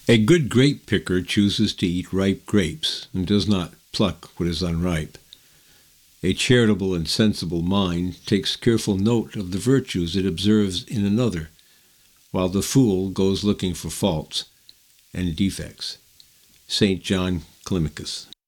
A good grape picker chooses to eat ripe grapes and does not pluck what is unripe. A charitable and sensible mind takes careful note of the virtues it observes in another, while the fool goes looking for faults and defects. St. John Climacus.